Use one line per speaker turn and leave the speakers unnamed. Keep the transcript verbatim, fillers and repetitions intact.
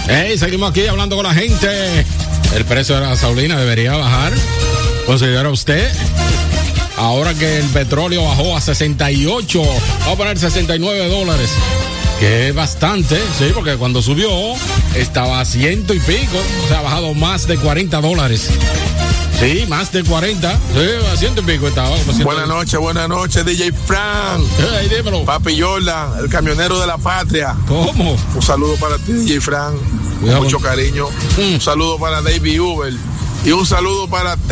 Hey, seguimos aquí hablando con la gente. El precio de la gasolina debería bajar. ¿Considera usted? Ahora que el petróleo bajó a sesenta y ocho, va a poner sesenta y nueve dólares. Que es bastante, sí, porque cuando subió estaba a ciento y pico. O sea, ha bajado más de cuarenta dólares. Sí, más de cuarenta. Sí, a ciento y pico estaba.
Buenas noches, buenas noches, D J Frank.
Hey, dímelo.
Papi Jordan, el camionero de la patria.
¿Cómo?
Un saludo para ti, D J Frank. Con mucho cariño. Mm. Un saludo para David Uber. Y un saludo para